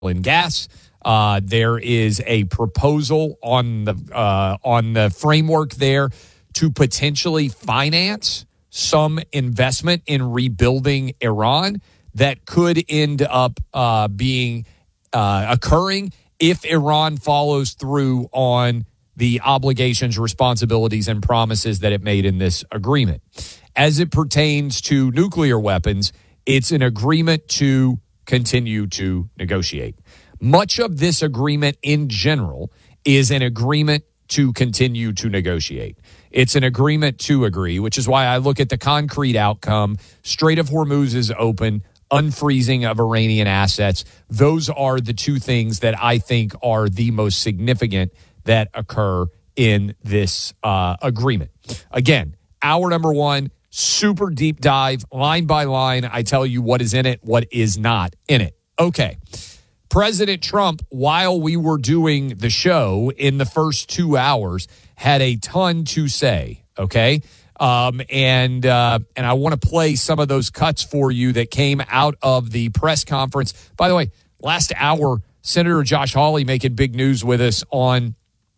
and gas. There is a proposal on the framework there to potentially finance some investment in rebuilding Iran that could end up being occurring if Iran follows through on the obligations, responsibilities, and promises that it made in this agreement. As it pertains to nuclear weapons, it's an agreement to continue to negotiate. Much of this agreement in general is an agreement to continue to negotiate. It's an agreement to agree, which is why I look at the concrete outcome. Strait of Hormuz is open, unfreezing of Iranian assets. Those are the two things that I think are the most significant that occur in this agreement. Again, hour number one, super deep dive, line by line. I tell you what is in it, what is not in it. Okay. President Trump, while we were doing the show in the first 2 hours, had a ton to say, okay? And I want to play some of those cuts for you that came out of the press conference. By the way, last hour, Senator Josh Hawley making big news with us on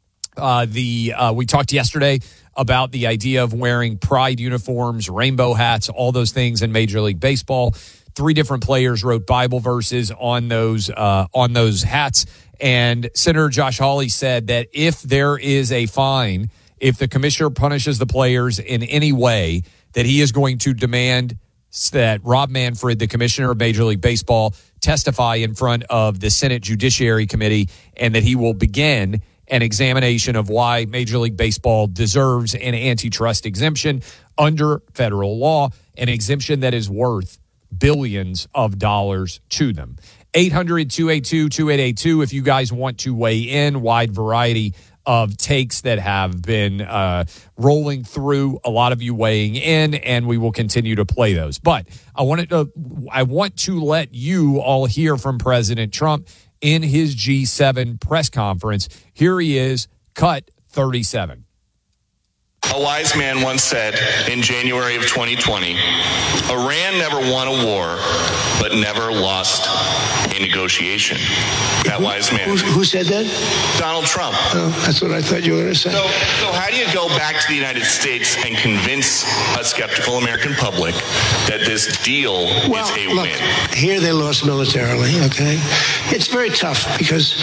we talked yesterday about the idea of wearing pride uniforms, rainbow hats, all those things in Major League Baseball. 3 different players wrote Bible verses on those hats. And Senator Josh Hawley said that if there is a fine, if the commissioner punishes the players in any way, that he is going to demand that Rob Manfred, the commissioner of Major League Baseball, testify in front of the Senate Judiciary Committee, and that he will begin an examination of why Major League Baseball deserves an antitrust exemption under federal law, an exemption that is worth billions of dollars to them. 800-282-2882 if you guys want to weigh in. Wide variety of takes that have been rolling through, a lot of you weighing in, and we will continue to play those. But I want to let you all hear from President Trump in his G7 press conference. Here he is, cut 37. A wise man once said in January of 2020, Iran never won a war, but never lost a negotiation. That wise man. Who said that? Donald Trump. Oh, that's what I thought you were going to say. So how do you go back to the United States and convince a skeptical American public that this deal is a win? Here they lost militarily, okay? It's very tough because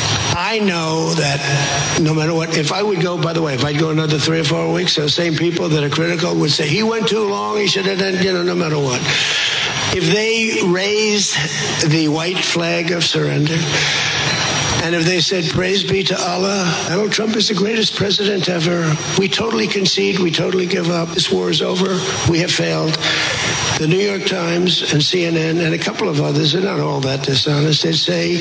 I know that no matter what, if I would go, by the way, if I'd go another 3 or 4 weeks, those same people that are critical would say, he went too long, he should have done, no matter what. If they raised the white flag of surrender, and if they said, praise be to Allah, Donald Trump is the greatest president ever, we totally concede, we totally give up, this war is over, we have failed. The New York Times and CNN and a couple of others are not all that dishonest. They say,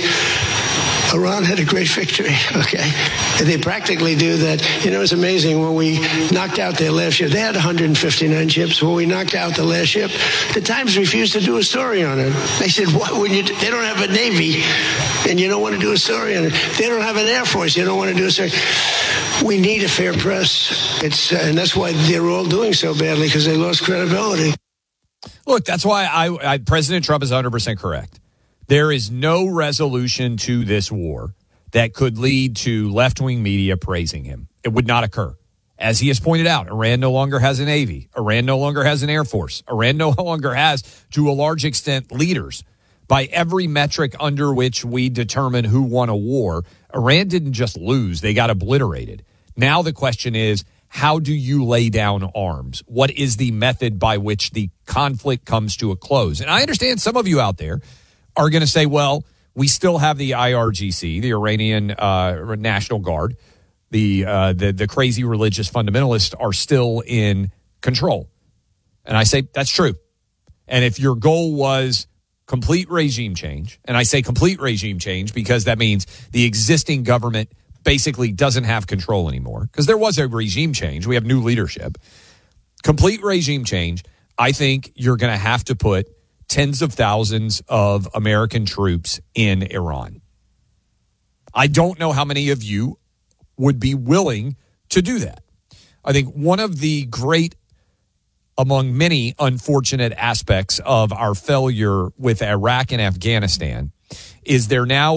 Iran had a great victory, okay? And they practically do that. It's amazing. When we knocked out their last ship, they had 159 ships. When we knocked out the last ship, the Times refused to do a story on it. They said, why wouldn't you? They don't have a Navy, and you don't want to do a story on it. They don't have an Air Force. You don't want to do a story. We need a fair press. And that's why they're all doing so badly, because they lost credibility. Look, that's why President Trump is 100% correct. There is no resolution to this war that could lead to left-wing media praising him. It would not occur. As he has pointed out, Iran no longer has a Navy. Iran no longer has an Air Force. Iran no longer has, to a large extent, leaders. By every metric under which we determine who won a war, Iran didn't just lose, they got obliterated. Now the question is, how do you lay down arms? What is the method by which the conflict comes to a close? And I understand some of you out there are going to say, well, we still have the IRGC, the Iranian National Guard. The crazy religious fundamentalists are still in control. And I say that's true. And if your goal was complete regime change, and I say complete regime change because that means the existing government basically doesn't have control anymore, because there was a regime change. We have new leadership. Complete regime change, I think you're going to have to put tens of thousands of American troops in Iran. I don't know how many of you would be willing to do that. I think one of the great, among many unfortunate aspects of our failure with Iraq and Afghanistan is there now